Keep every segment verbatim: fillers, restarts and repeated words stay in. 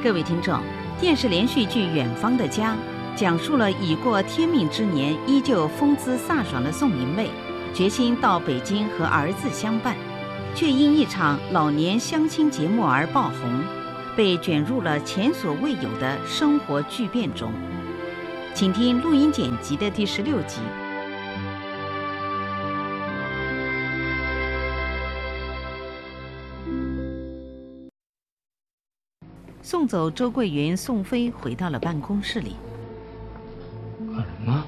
各位听众，电视连续剧《远方的家》讲述了已过天命之年依旧风姿飒爽的宋明媚，决心到北京和儿子相伴，却因一场老年相亲节目而爆红，被卷入了前所未有的生活巨变中。请听录音剪辑的第十六集。送走周桂云，宋飞回到了办公室里。 干什么？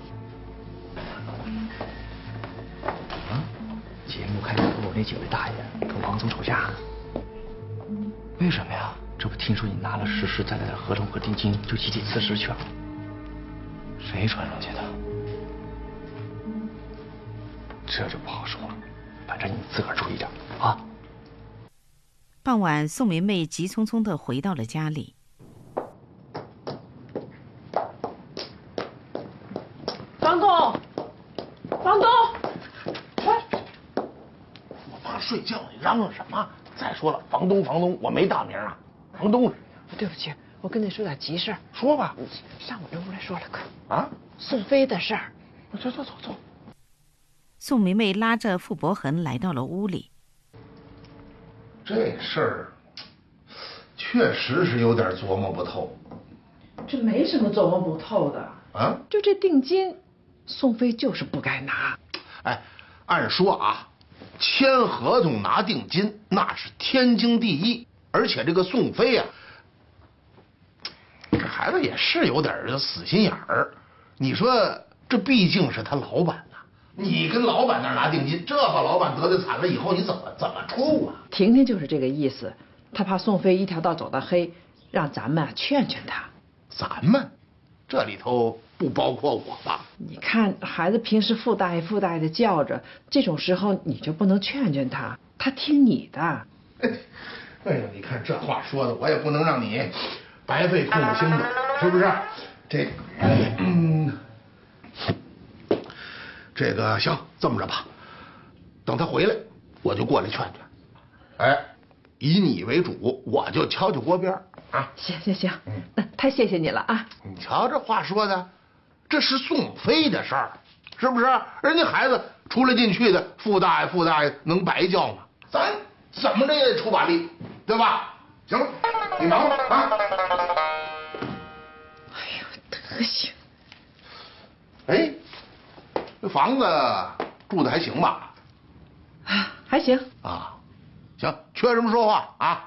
啊！节目开始后，那几位大爷跟王总吵架。为什么呀？这不听说你拿了实实在在的合同和定金，就集体辞职去了？谁传上去的？这就不好说了，反正你自个儿注意点啊。 傍晚，宋明媚急匆匆地回到了家里。 房东，房东， 我妈睡觉，你嚷嚷什么？再说了，房东，房东，我没大名啊。房东是谁呀？ 对不起，我跟你说点急事儿。 说吧。 上我这屋来说了个啊， 宋飞的事儿。 走走走走。 宋明媚拉着傅伯恒来到了屋里。 这事儿确实是有点琢磨不透。 这没什么琢磨不透的啊， 就这定金，宋飞就是不该拿。 哎，按说啊，签合同拿定金那是天经地义，而且这个宋飞啊，这孩子也是有点死心眼儿。你说这毕竟是他老板呐、啊，你跟老板那儿拿定金，这把老板得罪惨了，以后你怎么怎么出啊？ 婷婷就是这个意思，他怕宋飞一条道走到黑，让咱们劝劝他。 咱们这里头不包括我吧？ 你看孩子平时傅大爷傅大爷的叫着，这种时候你就不能劝劝他，他听你的。 哎呀，你看这话说的，我也不能让你白费父母心的，是不是？这，嗯，这个行，这么着吧，等他回来，我就过来劝劝。哎，以你为主，我就敲敲锅边啊。 行行行，那太谢谢你了啊！ 你瞧这话说的，这是宋飞的事儿，是不是？人家孩子出来进去的，傅大爷傅大爷能白叫吗？咱怎么着也得出把力，对吧？行了，你忙吧啊！ 哎呦，德行！ 哎，这房子住的还行吧？ 啊，还行啊，行，缺什么说话啊。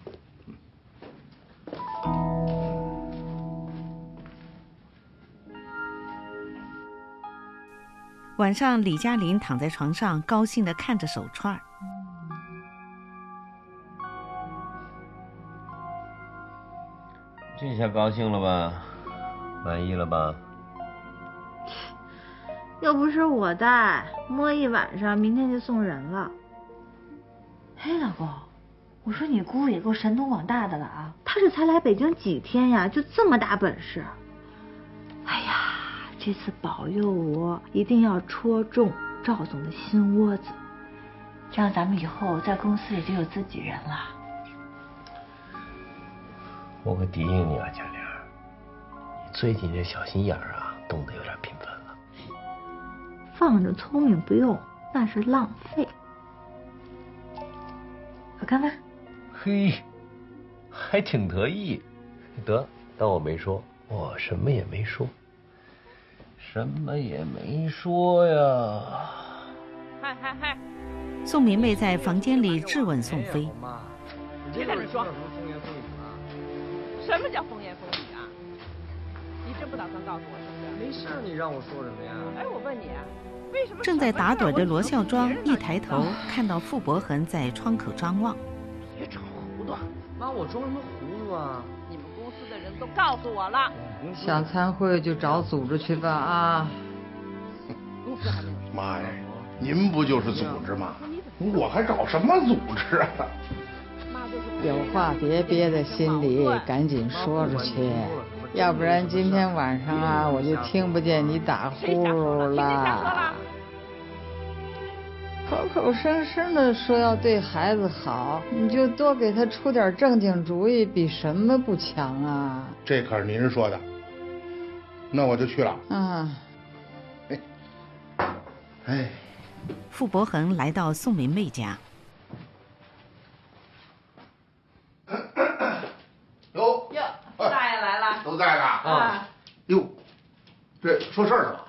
晚上，李嘉玲躺在床上，高兴地看着手串儿。 这下高兴了吧？满意了吧？ 又不是我带，摸一晚上，明天就送人了。嘿，老公，我说你姑也够神通广大的了啊！她这才来北京几天呀，就这么大本事。哎呀，这次保佑我一定要戳中赵总的心窝子，这样咱们以后在公司里就有自己人了。 我可提醒你啊，佳玲，你最近这小心眼儿啊，动得有点频繁了。 放着聪明不用，那是浪费。我看看。 嘿，还挺得意。得，当我没说，我什么也没说，什么也没说呀。 嗨嗨嗨！ 宋明媚在房间里质问宋飞：“ 别在这说。什么叫风言风语啊？你真不打算告诉我是不是？ 没事，你让我说什么呀？ 哎，我问你，为什么正在打盹的罗孝庄一抬头看到傅伯恒在窗口张望。 别装糊涂！ 妈，我装什么糊涂啊？ 你们公司的人都告诉我了。 想参会就找组织去吧啊！ 公司还没有。 妈呀，您不就是组织吗？我还找什么组织啊？ 有话别憋在心里，赶紧说出去，要不然今天晚上啊，我就听不见你打呼噜了。 口口声声的说要对孩子好，你就多给他出点正经主意，比什么不强啊？ 这可是您说的，那我就去了。 啊， 哎，哎， 傅伯恒来到宋明媚家。 哟哟，大爷来了。 都在呢。 啊。 哟，这说事儿了吧？